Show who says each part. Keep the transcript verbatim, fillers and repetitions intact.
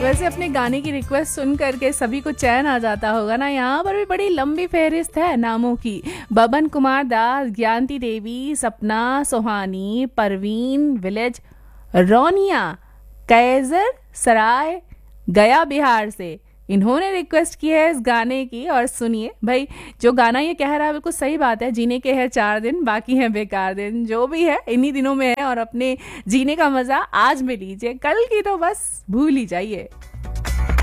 Speaker 1: वैसे अपने गाने की रिक्वेस्ट सुन करके सभी को चैन आ जाता होगा ना। यहाँ पर भी बड़ी लंबी फहरिस्त है नामों की। बबन कुमार दास, ज्ञानती देवी, सपना सोहानी, परवीन विलेज, रोनिया, कैजर सराय, गया बिहार से इन्होंने रिक्वेस्ट की है इस गाने की। और सुनिए भाई, जो गाना ये कह रहा है बिल्कुल सही बात है। जीने के हैं चार दिन, बाकी हैं बेकार दिन। जो भी है इन्हीं दिनों में है, और अपने जीने का मजा आज में लीजिए, कल की तो बस भूल ही जाइए।